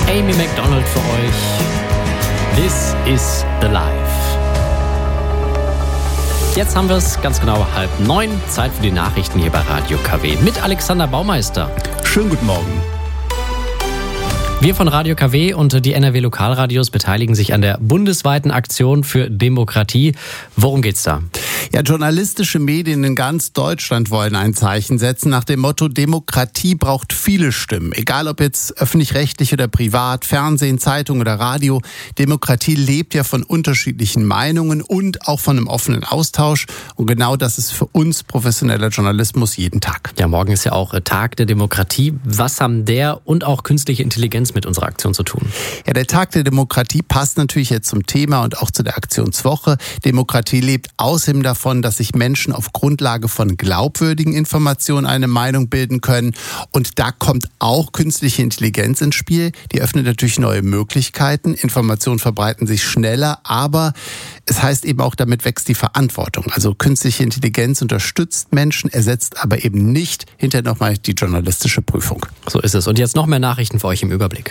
Amy Macdonald für euch. This is the life. Jetzt haben wir es ganz genau 8:30. Zeit für die Nachrichten hier bei Radio KW mit Alexander Baumeister. Schönen guten Morgen. Wir von Radio KW und die NRW-Lokalradios beteiligen sich an der bundesweiten Aktion für Demokratie. Worum geht's da? Ja, journalistische Medien in ganz Deutschland wollen ein Zeichen setzen nach dem Motto, Demokratie braucht viele Stimmen. Egal ob jetzt öffentlich-rechtlich oder privat, Fernsehen, Zeitung oder Radio. Demokratie lebt ja von unterschiedlichen Meinungen und auch von einem offenen Austausch. Und genau das ist für uns professioneller Journalismus jeden Tag. Ja, morgen ist ja auch Tag der Demokratie. Was haben der und auch künstliche Intelligenz mit unserer Aktion zu tun? Ja, der Tag der Demokratie passt natürlich jetzt zum Thema und auch zu der Aktionswoche. Demokratie lebt außerdem davon, dass sich Menschen auf Grundlage von glaubwürdigen Informationen eine Meinung bilden können. Und da kommt auch künstliche Intelligenz ins Spiel. Die öffnet natürlich neue Möglichkeiten. Informationen verbreiten sich schneller, aber es heißt eben auch, damit wächst die Verantwortung. Also künstliche Intelligenz unterstützt Menschen, ersetzt aber eben nicht hinterher nochmal die journalistische Prüfung. So ist es. Und jetzt noch mehr Nachrichten für euch im Überblick.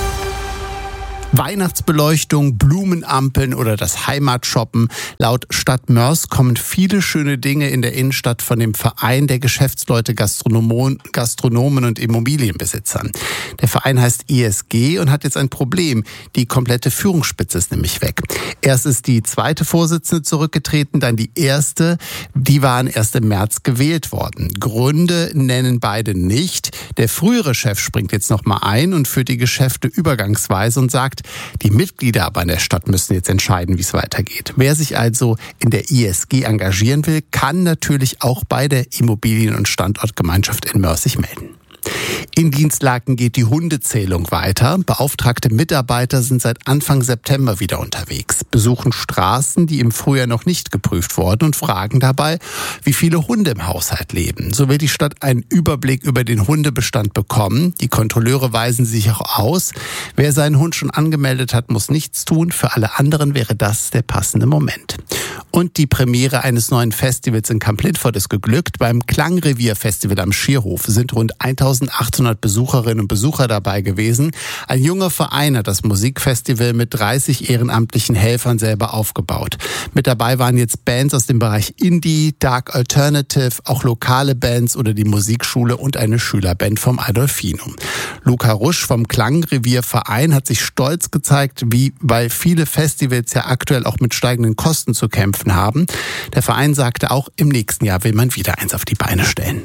Weihnachtsbeleuchtung, Blumenampeln oder das Heimatshoppen. Laut Stadt Mörs kommen viele schöne Dinge in der Innenstadt von dem Verein der Geschäftsleute, Gastronomen und Immobilienbesitzern. Der Verein heißt ISG und hat jetzt ein Problem. Die komplette Führungsspitze ist nämlich weg. Erst ist die zweite Vorsitzende zurückgetreten, dann die erste. Die waren erst im März gewählt worden. Gründe nennen beide nicht. Der frühere Chef springt jetzt nochmal ein und führt die Geschäfte übergangsweise und sagt, die Mitglieder aber in der Stadt müssen jetzt entscheiden, wie es weitergeht. Wer sich also in der ISG engagieren will, kann natürlich auch bei der Immobilien- und Standortgemeinschaft in Mörs sich melden. In Dienstlaken geht die Hundezählung weiter. Beauftragte Mitarbeiter sind seit Anfang September wieder unterwegs, besuchen Straßen, die im Frühjahr noch nicht geprüft wurden und fragen dabei, wie viele Hunde im Haushalt leben. So will die Stadt einen Überblick über den Hundebestand bekommen. Die Kontrolleure weisen sich auch aus. Wer seinen Hund schon angemeldet hat, muss nichts tun. Für alle anderen wäre das der passende Moment. Und die Premiere eines neuen Festivals in Kamp-Lintfort ist geglückt. Beim Klangrevier-Festival am Schierhof sind rund 1800 Besucherinnen und Besucher dabei gewesen. Ein junger Verein hat das Musikfestival mit 30 ehrenamtlichen Helfern selber aufgebaut. Mit dabei waren jetzt Bands aus dem Bereich Indie, Dark Alternative, auch lokale Bands oder die Musikschule und eine Schülerband vom Adolfinum. Luca Rusch vom Klangrevier-Verein hat sich stolz gezeigt, weil viele Festivals ja aktuell auch mit steigenden Kosten zu kämpfen haben. Der Verein sagte auch, im nächsten Jahr will man wieder eins auf die Beine stellen.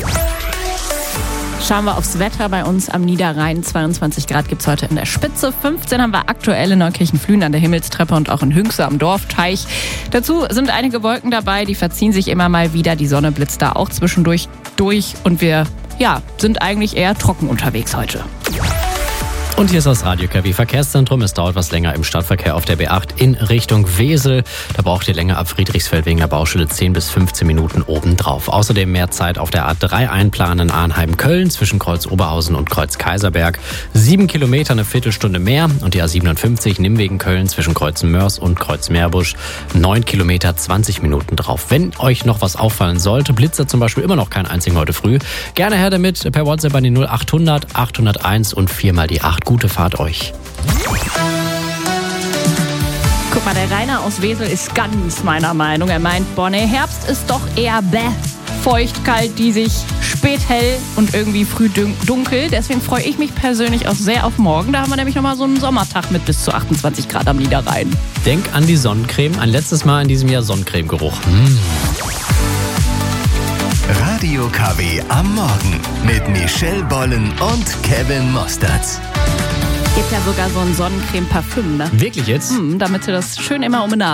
Schauen wir aufs Wetter bei uns am Niederrhein. 22 Grad gibt's heute in der Spitze. 15 haben wir aktuell in Neukirchen-Flühen an der Himmelstreppe und auch in Hünxe am Dorfteich. Dazu sind einige Wolken dabei, die verziehen sich immer mal wieder. Die Sonne blitzt da auch zwischendurch durch und wir sind eigentlich eher trocken unterwegs heute. Und hier ist das Radio KW Verkehrszentrum. Es dauert was länger im Stadtverkehr auf der B8 in Richtung Wesel. Da braucht ihr länger ab Friedrichsfeld wegen der Baustelle 10 bis 15 Minuten obendrauf. Außerdem mehr Zeit auf der A3 einplanen Arnheim-Köln zwischen Kreuz Oberhausen und Kreuz Kaiserberg. 7 Kilometer, eine Viertelstunde mehr. Und die A57 Nimwegen-Köln zwischen Kreuz Mörs und Kreuz Meerbusch. 9 Kilometer, 20 Minuten drauf. Wenn euch noch was auffallen sollte, Blitzer zum Beispiel immer noch kein einzigen heute früh, gerne her damit per WhatsApp an die 0800 801 und 4 mal die 8. Gute Fahrt euch. Guck mal, der Rainer aus Wesel ist ganz meiner Meinung. Er meint, Herbst ist doch eher feucht, kalt, diesig, spät hell und irgendwie früh dunkel. Deswegen freue ich mich persönlich auch sehr auf morgen. Da haben wir nämlich nochmal so einen Sommertag mit bis zu 28 Grad am Niederrhein. Denk an die Sonnencreme. Ein letztes Mal in diesem Jahr Sonnencremegeruch. Radio KW am Morgen mit Michelle Bollen und Kevin Mosterz. Gibt ja sogar so ein Sonnencreme-Parfüm, ne? Wirklich jetzt? Damit du das schön immer um die Nase